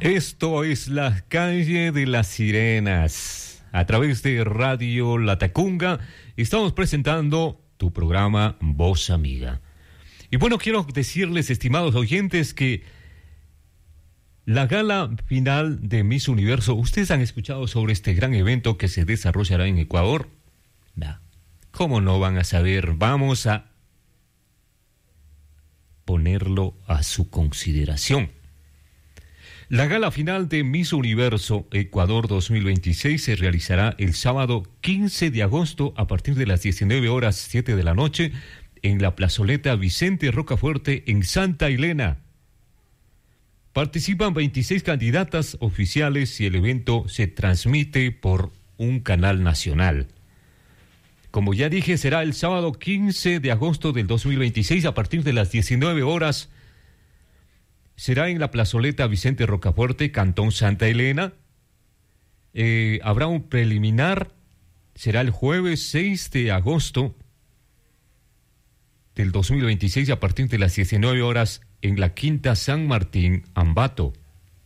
Esto es la calle de las sirenas. A través de Radio La Tacunga estamos presentando tu programa Voz Amiga. Y bueno, quiero decirles, estimados oyentes, que la gala final de Miss Universo, ¿ustedes han escuchado sobre este gran evento que se desarrollará en Ecuador? No. ¿Cómo no van a saber? Vamos a ponerlo a su consideración. La gala final de Miss Universo Ecuador 2026 se realizará el sábado 15 de agosto a partir de las 19:07 de la noche en la plazoleta Vicente Rocafuerte en Santa Elena. Participan 26 candidatas oficiales y el evento se transmite por un canal nacional. Como ya dije, será el sábado 15 de agosto del 2026 a partir de las 19 horas. Será en la plazoleta Vicente Rocafuerte, Cantón Santa Elena. Habrá un preliminar, será el jueves 6 de agosto del 2026 a partir de las 19 horas en la Quinta San Martín, Ambato.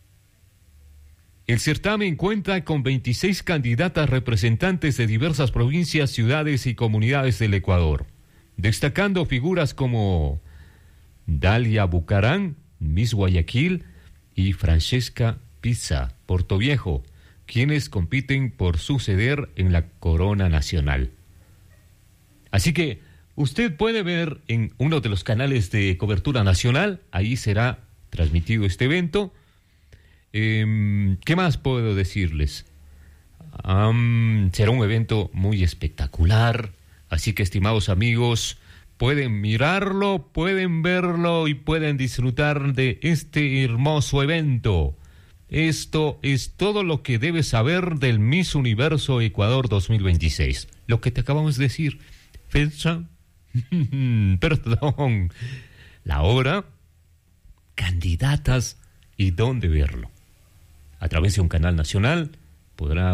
El certamen cuenta con 26 candidatas representantes de diversas provincias, ciudades y comunidades del Ecuador, destacando figuras como Dalia Bucarán, Miss Guayaquil, y Francesca Pizza, Portoviejo, quienes compiten por suceder en la corona nacional. Así que usted puede ver en uno de los canales de cobertura nacional, ahí será transmitido este evento. ¿Qué más puedo decirles? Será un evento muy espectacular, así que, estimados amigos, pueden mirarlo, pueden verlo y pueden disfrutar de este hermoso evento. Esto es todo lo que debes saber del Miss Universo Ecuador 2026. Lo que te acabamos de decir, fecha, perdón, la hora, candidatas y dónde verlo. A través de un canal nacional podrá